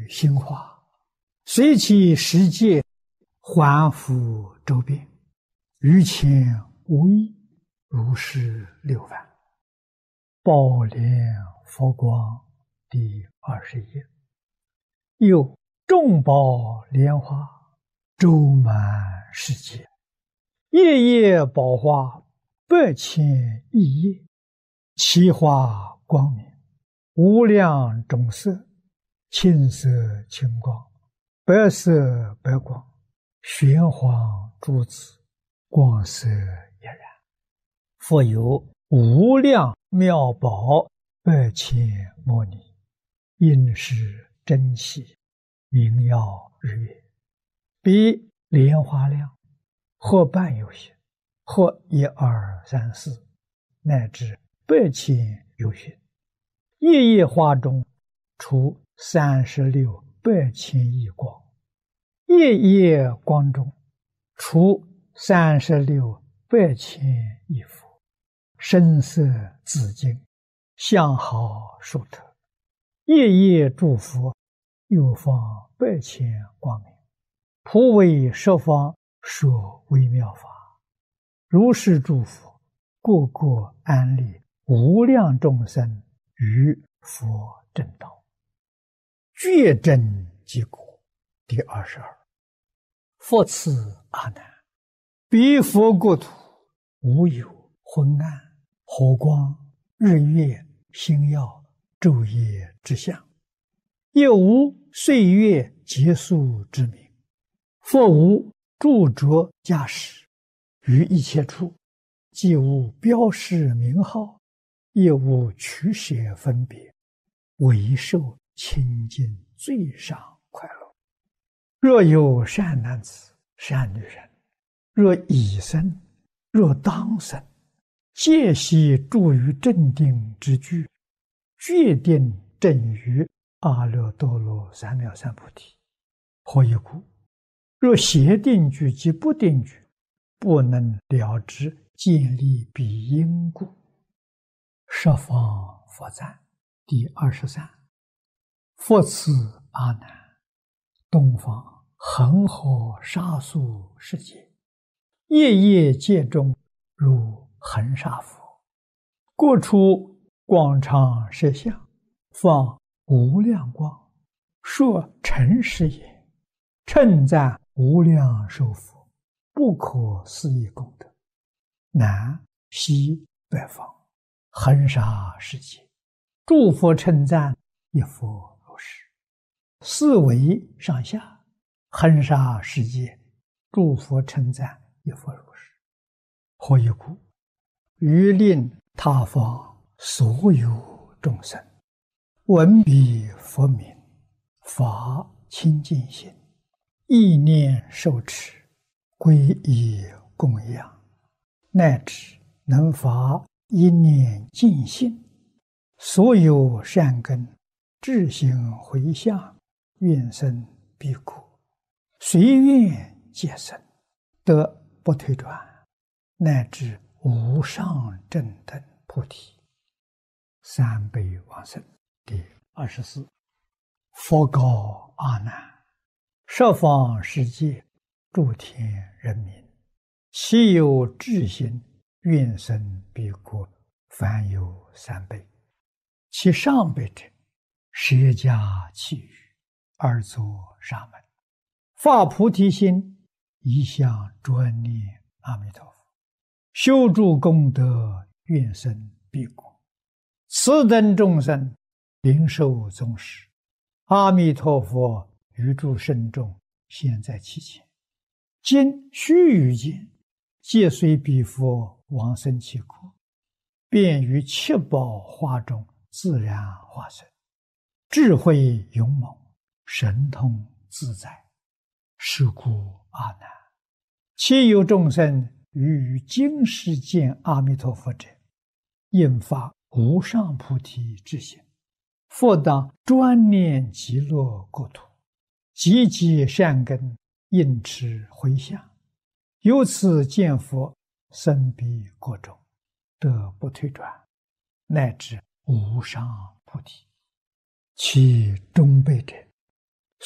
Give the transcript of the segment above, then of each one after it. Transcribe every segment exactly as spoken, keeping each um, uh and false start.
心化，随其世界还复周遍，于前无异，如是六番。宝莲佛光第二十页。又众宝莲花周满世界，夜夜宝花百千亿叶，其花光明，无量种色，青色青光，白色白光，玄黄珠子，光色俨然。复有无量妙宝百千摩尼，应是珍奇，明耀日月，比莲花量，或半有些，或一二三四，乃至百千有许。夜夜花中出三十六百千亿光，夜夜光中出三十六百千亿佛，深色紫金，相好殊特。夜夜诸佛又放百千光明，普为十方说微妙法。如是诸佛个个安立无量众生于佛正道，觉真即果。第二十二。复次阿难，彼佛国土无有昏暗、火光、日月、星耀、昼夜之相，也无岁月结束之名，复无著着驾驶，于一切处既无标示名号，也无取舍分别，唯受清净最上快乐。若有善男子、善女人，若已生，若当生，皆悉住于正定之具，决定正于阿耨多罗三藐三菩提。何以故？若邪定具及不定具，不能了知建立彼因故。十方佛赞第二十三。复次阿难，东方恒河沙数世界，夜夜界中如恒沙佛，各处广长舌相，放无量光，说诚实也，称赞无量寿佛不可思议功德。南西北方恒沙世界，诸佛称赞一佛如是。四维上下恒沙世界，诸佛称赞一佛如是。何以故？于令他方所有众生闻彼佛名，发清净心，意念受持，皈依供养，乃至能发一念净心，所有善根自行回向，愿生彼国，随愿皆生，得不退转，乃至无上正等菩提。三辈往生第二十四。佛告阿难，十方世界诸天人民，其有智心愿生彼国，凡有三辈。其上辈者，舍家弃语，而作沙门，发菩提心，一向专念阿弥陀佛，修诸功德，愿生彼国。此等众生领受宗师，阿弥陀佛于诸圣众现在其前，今须臾间，皆随彼佛往生其国，便于七宝花中自然化身，智慧勇猛，神通自在。是故阿难，其有众生于于今世见阿弥陀佛者，应发无上菩提之心，复当专念极乐国土，积极善根，应持回向，由此见佛，生彼国中，得不退转，乃至无上菩提。其中辈者，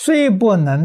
虽不能